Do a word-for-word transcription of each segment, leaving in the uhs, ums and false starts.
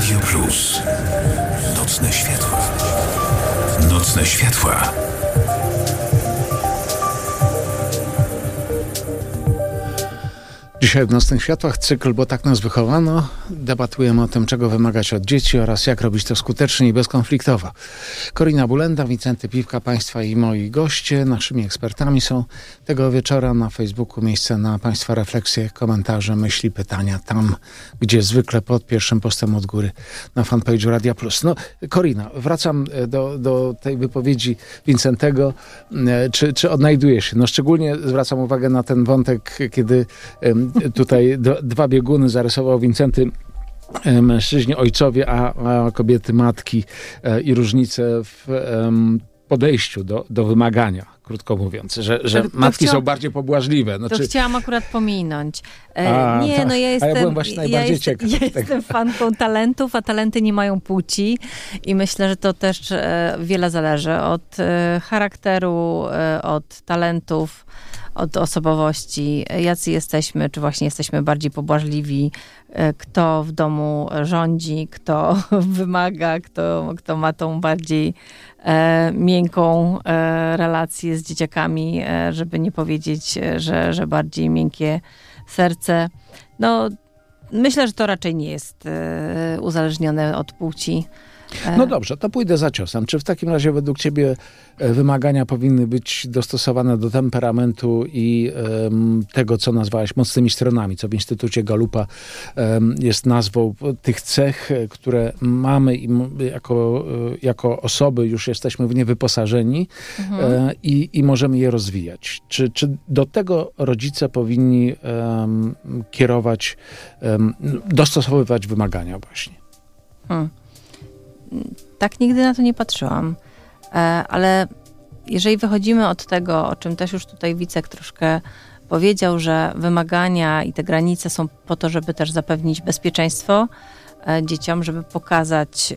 Radio Plus. Nocne światła. Nocne światła. Dzisiaj w Nocnych Światłach cykl, bo tak nas wychowano. Debatujemy o tym, czego wymagać od dzieci oraz jak robić to skutecznie i bezkonfliktowo. Korina Bulenda, Wincenty Piwka, Państwa i moi goście. Naszymi ekspertami są tego wieczora na Facebooku miejsce na Państwa refleksje, komentarze, myśli, pytania. Tam, gdzie zwykle pod pierwszym postem od góry na fanpage'u Radia Plus. No, Korina, wracam do, do tej wypowiedzi Wincentego. Czy, czy odnajdujesz się? No, szczególnie zwracam uwagę na ten wątek, kiedy tutaj dwa bieguny zarysował Wincenty, mężczyźni ojcowie, a, a kobiety matki i różnice w podejściu do, do wymagania, krótko mówiąc, że, że to, to matki chciał, są bardziej pobłażliwe. Znaczy, to chciałam akurat pominąć. A, nie, no ja jestem, a ja byłem właśnie najbardziej ja ciekaw. Ja jestem fanką talentów, a talenty nie mają płci i myślę, że to też e, wiele zależy od e, charakteru, e, od talentów, od osobowości, jacy jesteśmy, czy właśnie jesteśmy bardziej pobłażliwi, kto w domu rządzi, kto wymaga, kto, kto ma tą bardziej e, miękką e, relację z dzieciakami, e, żeby nie powiedzieć, że, że bardziej miękkie serce. No, myślę, że to raczej nie jest e, uzależnione od płci. No dobrze, to pójdę za ciosem. Czy w takim razie według ciebie wymagania powinny być dostosowane do temperamentu i um, tego, co nazwałaś mocnymi stronami, co w Instytucie Galupa um, jest nazwą tych cech, które mamy i jako, jako osoby już jesteśmy w nie wyposażeni mhm. e, i, i możemy je rozwijać. Czy, czy do tego rodzice powinni um, kierować, um, dostosowywać wymagania właśnie? Hmm. Tak nigdy na to nie patrzyłam, ale jeżeli wychodzimy od tego, o czym też już tutaj Wicek troszkę powiedział, że wymagania i te granice są po to, żeby też zapewnić bezpieczeństwo dzieciom, żeby pokazać,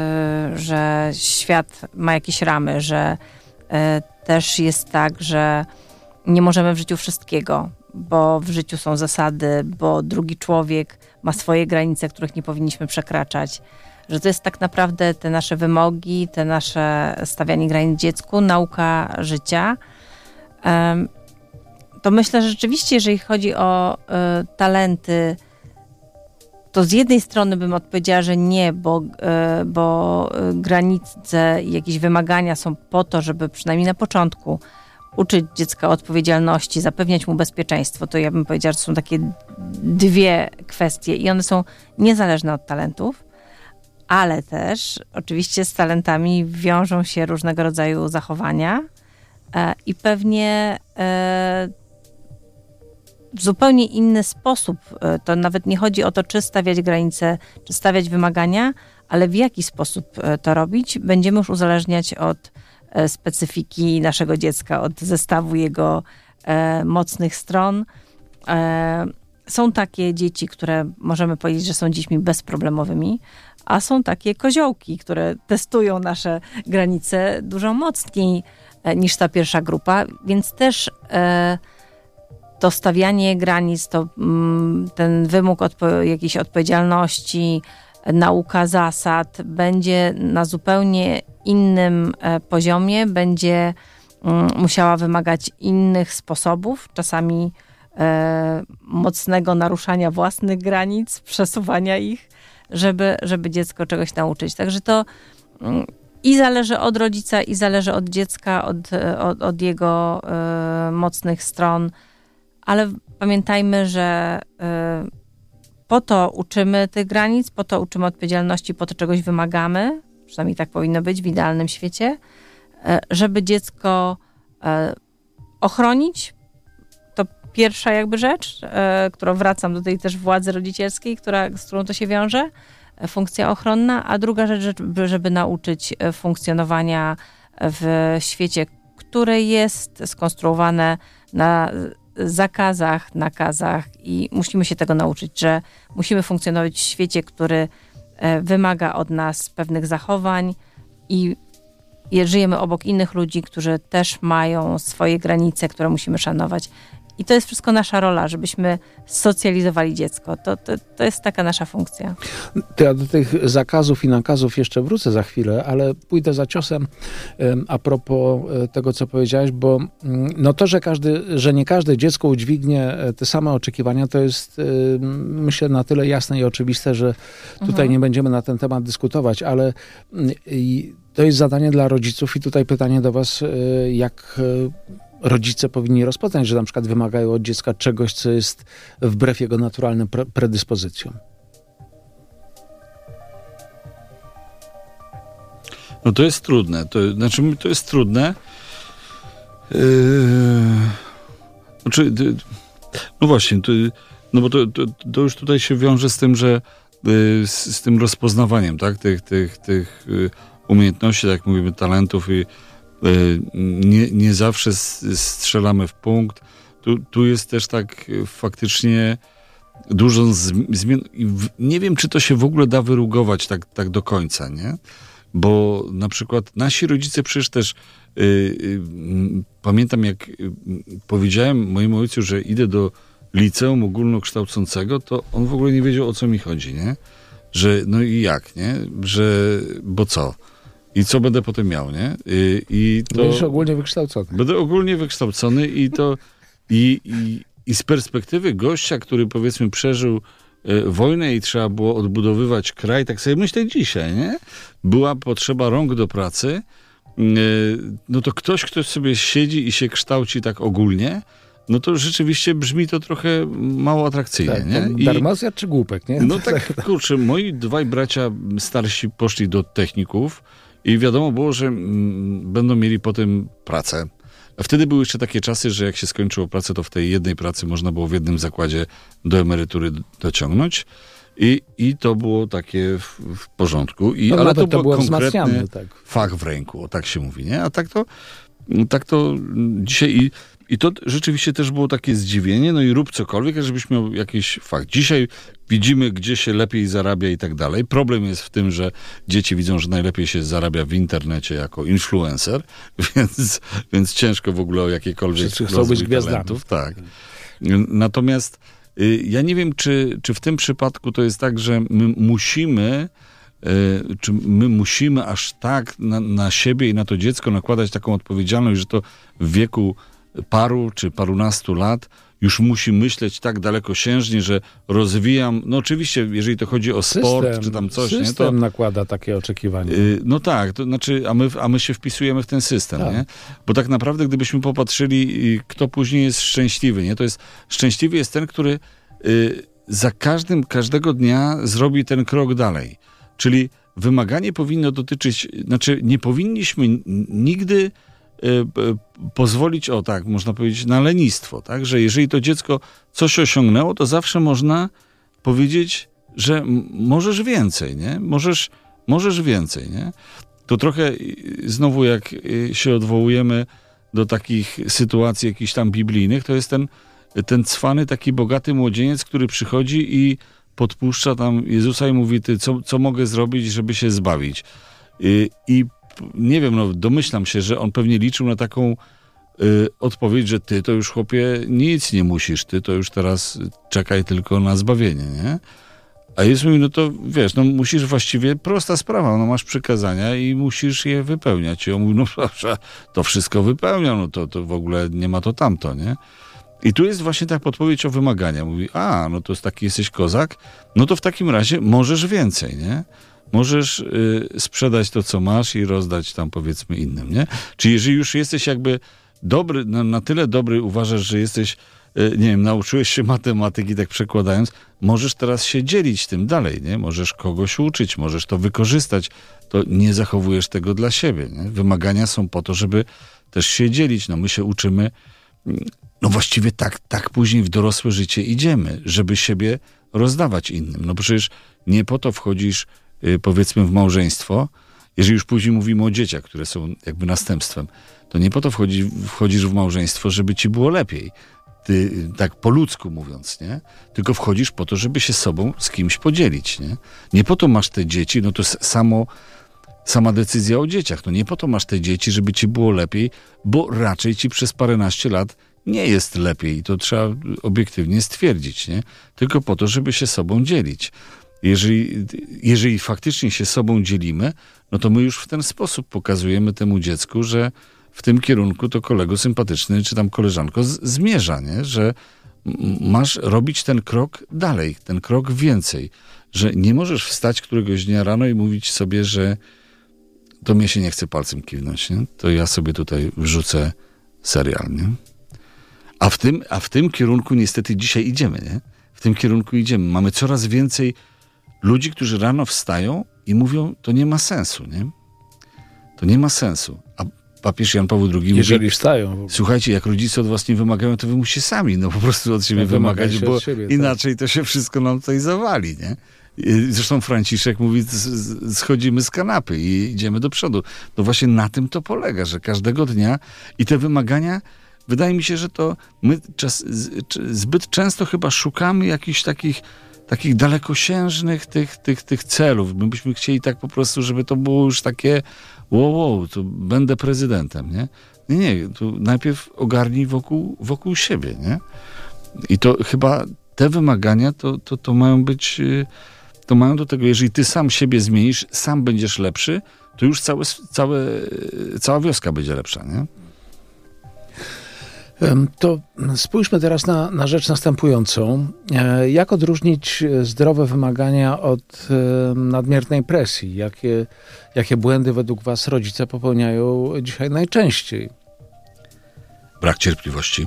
że świat ma jakieś ramy, że też jest tak, że nie możemy w życiu wszystkiego, bo w życiu są zasady, bo drugi człowiek ma swoje granice, których nie powinniśmy przekraczać. Że to jest tak naprawdę te nasze wymogi, te nasze stawianie granic dziecku, nauka życia. To myślę, że rzeczywiście, jeżeli chodzi o talenty, to z jednej strony bym odpowiedziała, że nie, bo, bo granice i jakieś wymagania są po to, żeby przynajmniej na początku uczyć dziecka odpowiedzialności, zapewniać mu bezpieczeństwo. To ja bym powiedziała, że są takie dwie kwestie i one są niezależne od talentów. Ale też oczywiście z talentami wiążą się różnego rodzaju zachowania e, i pewnie e, w zupełnie inny sposób, e, to nawet nie chodzi o to, czy stawiać granice, czy stawiać wymagania, ale w jaki sposób e, to robić, będziemy już uzależniać od e, specyfiki naszego dziecka, od zestawu jego e, mocnych stron. E, są takie dzieci, które możemy powiedzieć, że są dziećmi bezproblemowymi, a są takie koziołki, które testują nasze granice dużo mocniej niż ta pierwsza grupa, więc też e, to stawianie granic, to m, ten wymóg odpo- jakiejś odpowiedzialności, nauka zasad będzie na zupełnie innym e, poziomie, będzie m, musiała wymagać innych sposobów, czasami e, mocnego naruszania własnych granic, przesuwania ich, żeby, żeby dziecko czegoś nauczyć. Także to i zależy od rodzica, i zależy od dziecka, od, od, od jego y, mocnych stron, ale pamiętajmy, że y, po to uczymy tych granic, po to uczymy odpowiedzialności, po to czegoś wymagamy, przynajmniej tak powinno być w idealnym świecie, y, żeby dziecko y, ochronić. To pierwsza jakby rzecz, y, którą wracam do tej też władzy rodzicielskiej, która, z którą to się wiąże, funkcja ochronna, a druga rzecz, żeby, żeby nauczyć funkcjonowania w świecie, które jest skonstruowane na zakazach, nakazach i musimy się tego nauczyć, że musimy funkcjonować w świecie, który wymaga od nas pewnych zachowań i żyjemy obok innych ludzi, którzy też mają swoje granice, które musimy szanować I to jest wszystko nasza rola, żebyśmy socjalizowali dziecko. To, to, to jest taka nasza funkcja. To ja do tych zakazów i nakazów jeszcze wrócę za chwilę, ale pójdę za ciosem a propos tego, co powiedziałeś, bo no to, że, każdy, że nie każde dziecko udźwignie te same oczekiwania, to jest myślę na tyle jasne i oczywiste, że tutaj mhm. nie będziemy na ten temat dyskutować, ale to jest zadanie dla rodziców i tutaj pytanie do was, jak rodzice powinni rozpoznać, że na przykład wymagają od dziecka czegoś, co jest wbrew jego naturalnym pre- predyspozycjom. No to jest trudne. To, znaczy, to jest trudne. Yy, znaczy, no właśnie, to, no bo to, to, to już tutaj się wiąże z tym, że yy, z, z tym rozpoznawaniem, tak, tych, tych, tych yy, umiejętności, tak jak mówimy, talentów i Nie, nie zawsze strzelamy w punkt. Tu, tu jest też tak faktycznie dużo zmian. Nie wiem, czy to się w ogóle da wyrugować tak, tak do końca, nie? Bo na przykład nasi rodzice przecież też yy, yy, pamiętam, jak yy, powiedziałem mojemu ojcu, że idę do liceum ogólnokształcącego, to on w ogóle nie wiedział, o co mi chodzi, nie? Że no i jak, nie? Że, bo co? I co będę potem miał, nie? I, i to Będziesz ogólnie wykształcony. Będę ogólnie wykształcony i to i, i, i z perspektywy gościa, który powiedzmy przeżył e, wojnę i trzeba było odbudowywać kraj, tak sobie myślę dzisiaj, nie? Była potrzeba rąk do pracy, e, no to ktoś, kto sobie siedzi i się kształci tak ogólnie, no to rzeczywiście brzmi to trochę mało atrakcyjnie, tak, nie? I, darmozjad czy głupek, nie? No tak, kurczę, moi dwaj bracia starsi poszli do techników, i wiadomo było, że mm, będą mieli potem pracę. A wtedy były jeszcze takie czasy, że jak się skończyło pracę, to w tej jednej pracy można było w jednym zakładzie do emerytury dociągnąć. I, i to było takie w, w porządku. I, no, ale to, to był było konkretny tak. fach w ręku, o tak się mówi, nie? A tak to, tak to dzisiaj... I, I to rzeczywiście też było takie zdziwienie, no i rób cokolwiek, żebyś miał jakiś fakt. Dzisiaj widzimy, gdzie się lepiej zarabia i tak dalej. Problem jest w tym, że dzieci widzą, że najlepiej się zarabia w internecie jako influencer, więc, więc ciężko w ogóle o jakiekolwiek chcą być gwiazdami. Talentów. Tak. Natomiast y, ja nie wiem, czy, czy w tym przypadku to jest tak, że my musimy y, czy my musimy aż tak na, na siebie i na to dziecko nakładać taką odpowiedzialność, że to w wieku paru czy parunastu lat już musi myśleć tak dalekosiężnie, że rozwijam, no oczywiście, jeżeli to chodzi o sport, system, czy tam coś, system nie, to nakłada takie oczekiwania. Yy, no tak, to znaczy, a my, a my się wpisujemy w ten system, tak. Nie? Bo tak naprawdę, gdybyśmy popatrzyli, kto później jest szczęśliwy, nie? To jest, szczęśliwy jest ten, który yy, za każdym, każdego dnia zrobi ten krok dalej. Czyli wymaganie powinno dotyczyć, znaczy nie powinniśmy nigdy pozwolić, o tak, można powiedzieć, na lenistwo, tak? Że jeżeli to dziecko coś osiągnęło, to zawsze można powiedzieć, że m- możesz więcej, nie? Możesz, możesz więcej, nie? To trochę znowu jak się odwołujemy do takich sytuacji jakichś tam biblijnych, to jest ten, ten cwany, taki bogaty młodzieniec, który przychodzi i podpuszcza tam Jezusa i mówi, ty, co, co mogę zrobić, żeby się zbawić? I, i nie wiem, no domyślam się, że on pewnie liczył na taką y, odpowiedź, że ty to już, chłopie, nic nie musisz, ty to już teraz czekaj tylko na zbawienie, nie? A Jezus mówi, no to wiesz, no musisz właściwie, prosta sprawa, no masz przykazania i musisz je wypełniać. I on mówi, no proszę, to wszystko wypełniam, no to, to w ogóle nie ma to tamto, nie? I tu jest właśnie ta podpowiedź o wymagania. Mówi, a, no to jest taki jesteś kozak, no to w takim razie możesz więcej, nie? Możesz y, sprzedać to, co masz i rozdać tam, powiedzmy, innym, nie? Czy jeżeli już jesteś jakby dobry, na, na tyle dobry, uważasz, że jesteś, y, nie wiem, nauczyłeś się matematyki, tak przekładając, możesz teraz się dzielić tym dalej, nie? Możesz kogoś uczyć, możesz to wykorzystać. To nie zachowujesz tego dla siebie, nie? Wymagania są po to, żeby też się dzielić. No my się uczymy, no właściwie tak, tak później w dorosłe życie idziemy, żeby siebie rozdawać innym. No przecież nie po to wchodzisz, powiedzmy, w małżeństwo, jeżeli już później mówimy o dzieciach, które są jakby następstwem, to nie po to wchodzi, wchodzisz w małżeństwo, żeby ci było lepiej. Ty, tak po ludzku mówiąc, nie? Tylko wchodzisz po to, żeby się sobą z kimś podzielić, nie? Nie po to masz te dzieci, no to samo, sama decyzja o dzieciach, no nie po to masz te dzieci, żeby ci było lepiej, bo raczej ci przez paręnaście lat nie jest lepiej i to trzeba obiektywnie stwierdzić, nie? Tylko po to, żeby się sobą dzielić. Jeżeli, jeżeli faktycznie się sobą dzielimy, no to my już w ten sposób pokazujemy temu dziecku, że w tym kierunku to kolego sympatyczny, czy tam koleżanko z, zmierza, nie? Że masz robić ten krok dalej, ten krok więcej. Że nie możesz wstać któregoś dnia rano i mówić sobie, że to mnie się nie chce palcem kiwnąć, nie? To ja sobie tutaj wrzucę serial, nie? A w tym, a w tym kierunku niestety dzisiaj idziemy, nie? W tym kierunku idziemy. Mamy coraz więcej ludzi, którzy rano wstają i mówią, to nie ma sensu, nie? To nie ma sensu. A papież Jan Paweł drugi Jeżeli mówi, wstają. słuchajcie, jak rodzice od was nie wymagają, to wy musicie sami, no po prostu od siebie No, wymagać, bo od siebie, inaczej tak. To się wszystko nam tutaj zawali, nie? Zresztą Franciszek mówi, schodzimy z kanapy i idziemy do przodu. No właśnie na tym to polega, że każdego dnia i te wymagania, wydaje mi się, że to my czas, zbyt często chyba szukamy jakichś takich takich dalekosiężnych tych, tych, tych celów. My byśmy chcieli tak po prostu, żeby to było już takie wow, wow, to będę prezydentem, nie? Nie, nie, tu najpierw ogarnij wokół, wokół siebie, nie? I to chyba te wymagania to, to, to mają być, to mają do tego, jeżeli ty sam siebie zmienisz, sam będziesz lepszy, to już całe, całe, cała wioska będzie lepsza, nie? To spójrzmy teraz na, na rzecz następującą. Jak odróżnić zdrowe wymagania od nadmiernej presji? Jakie, jakie błędy według was rodzice popełniają dzisiaj najczęściej? Brak cierpliwości.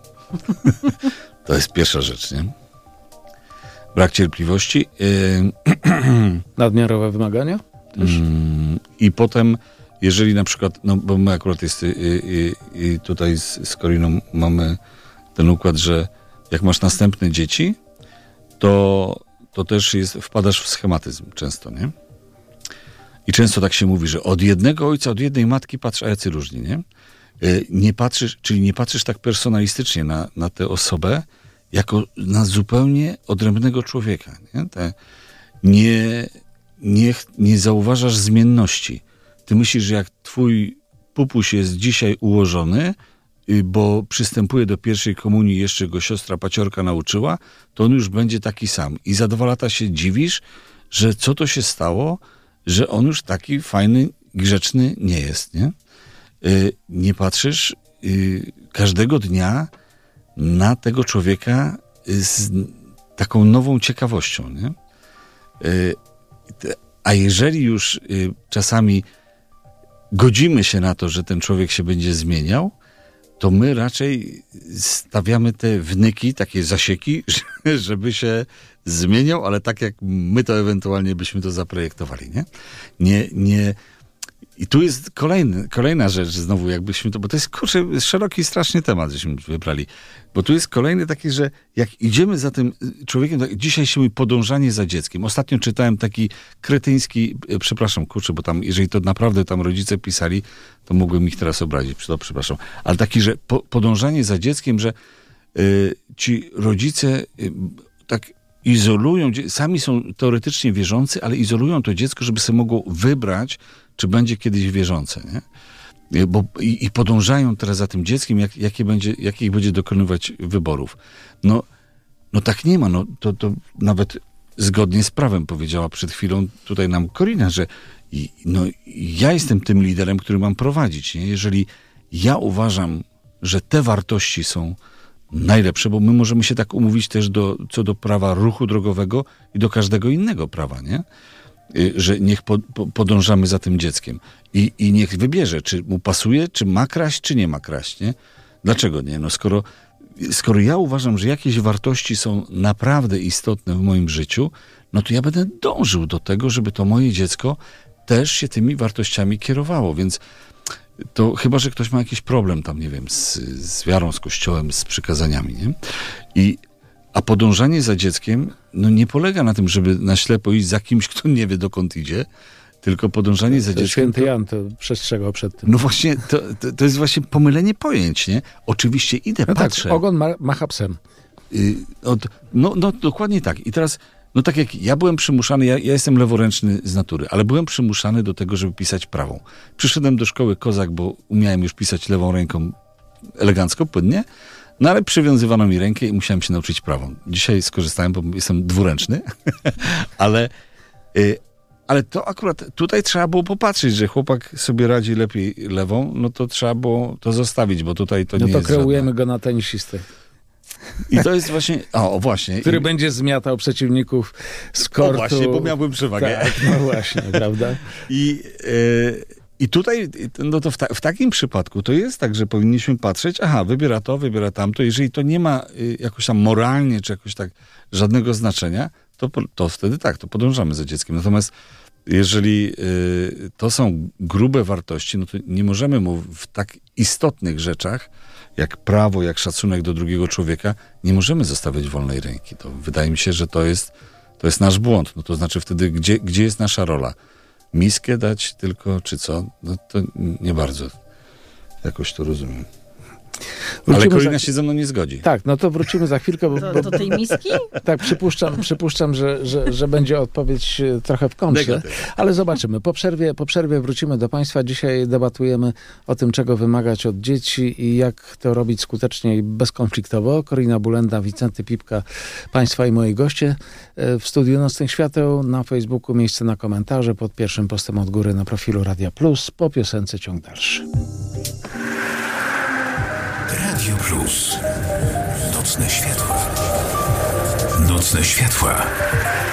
To jest pierwsza rzecz, nie? Brak cierpliwości. Nadmiarowe wymagania? Też? I potem, jeżeli na przykład, no bo my akurat jest, i, i, i tutaj z, z Koriną mamy ten układ, że jak masz następne dzieci, to, to też jest, wpadasz w schematyzm często, nie? I często tak się mówi, że od jednego ojca, od jednej matki patrz, a jacy różni, nie? Nie patrzysz, czyli nie patrzysz tak personalistycznie na, na tę osobę, jako na zupełnie odrębnego człowieka, nie? Te, nie, nie, nie zauważasz zmienności. Ty myślisz, że jak twój pupuś jest dzisiaj ułożony, bo przystępuje do pierwszej komunii, jeszcze go siostra paciorka nauczyła, to on już będzie taki sam. I za dwa lata się dziwisz, że co to się stało, że on już taki fajny, grzeczny nie jest, nie? Nie patrzysz każdego dnia na tego człowieka z taką nową ciekawością, nie? A jeżeli już czasami godzimy się na to, że ten człowiek się będzie zmieniał, to my raczej stawiamy te wnyki, takie zasieki, żeby się zmieniał, ale tak jak my to ewentualnie byśmy to zaprojektowali, nie? Nie, nie. I tu jest kolejny, kolejna rzecz znowu, jakbyśmy to, bo to jest, kurczę, szeroki strasznie temat, żeśmy wybrali, bo tu jest kolejny taki, że jak idziemy za tym człowiekiem, tak, dzisiaj się mówi podążanie za dzieckiem. Ostatnio czytałem taki kretyński, przepraszam, kurczę, bo tam, jeżeli to naprawdę tam rodzice pisali, to mogłem ich teraz obrazić, to przepraszam, ale taki, że po, podążanie za dzieckiem, że y, ci rodzice y, tak izolują, sami są teoretycznie wierzący, ale izolują to dziecko, żeby sobie mogło wybrać, czy będzie kiedyś wierzące, nie? Bo, i, i podążają teraz za tym dzieckiem, jak, jakie będzie, jakich będzie dokonywać wyborów. No, no tak nie ma. No, to, to nawet zgodnie z prawem powiedziała przed chwilą tutaj nam Korina, że i, no, ja jestem tym liderem, który mam prowadzić. Nie? Jeżeli ja uważam, że te wartości są najlepsze, bo my możemy się tak umówić też do, co do prawa ruchu drogowego i do każdego innego prawa, nie? Że niech po, po, podążamy za tym dzieckiem I, i niech wybierze, czy mu pasuje, czy ma kraść, czy nie ma kraść, nie? Dlaczego nie? No skoro, skoro ja uważam, że jakieś wartości są naprawdę istotne w moim życiu, no to ja będę dążył do tego, żeby to moje dziecko też się tymi wartościami kierowało, więc to chyba, że ktoś ma jakiś problem tam, nie wiem, z, z wiarą, z kościołem, z przykazaniami, nie? I A podążanie za dzieckiem no nie polega na tym, żeby na ślepo iść za kimś, kto nie wie, dokąd idzie, tylko podążanie to, za to dzieckiem... Święty Jan to przestrzegał przed tym. No właśnie, to, to, to jest właśnie pomylenie pojęć, nie? Oczywiście idę, no patrzę. Tak, ogon ma, macha psem. Yy, od, no, no dokładnie tak. I teraz, no tak jak ja byłem przymuszany, ja, ja jestem leworęczny z natury, ale byłem przymuszany do tego, żeby pisać prawą. Przyszedłem do szkoły kozak, bo umiałem już pisać lewą ręką elegancko, płynnie, No ale przywiązywano mi rękę i musiałem się nauczyć prawą. Dzisiaj skorzystałem, bo jestem dwuręczny, ale, y, ale to akurat tutaj trzeba było popatrzeć, że chłopak sobie radzi lepiej lewą, no to trzeba było to zostawić, bo tutaj to No nie to jest kreujemy żadna... go na tenisistę, I to jest właśnie, o właśnie. który I... będzie zmiatał przeciwników z kortu. O właśnie, bo miałbym przewagę. Tak, no właśnie, prawda? I, y, I tutaj, no to w, ta, w takim przypadku to jest tak, że powinniśmy patrzeć, aha, wybiera to, wybiera tamto. Jeżeli to nie ma y, jakoś tam moralnie, czy jakoś tak żadnego znaczenia, to, to wtedy tak, to podążamy za dzieckiem. Natomiast jeżeli y, to są grube wartości, no to nie możemy mu w tak istotnych rzeczach, jak prawo, jak szacunek do drugiego człowieka, nie możemy zostawiać wolnej ręki. To wydaje mi się, że to jest, to jest nasz błąd. No to znaczy wtedy, gdzie, gdzie jest nasza rola? Miskę dać tylko, czy co? No to nie bardzo jakoś to rozumiem. Wrócimy Ale Korina za... się ze mną nie zgodzi. Tak, no to wrócimy za chwilkę. Bo, Do, bo, do tej miski? tak, przypuszczam, przypuszczam że, że, że będzie odpowiedź trochę w kontrze, ale zobaczymy. Po przerwie, po przerwie wrócimy do Państwa. Dzisiaj debatujemy o tym, czego wymagać od dzieci i jak to robić skutecznie i bezkonfliktowo. Korina Bulenda, Wicenty Pipka, Państwa i moi goście w studiu Nocnych Świateł. Na Facebooku miejsce na komentarze pod pierwszym postem od góry na profilu Radia Plus. Po piosence ciąg dalszy. Radio Plus. Nocne światła. Nocne światła.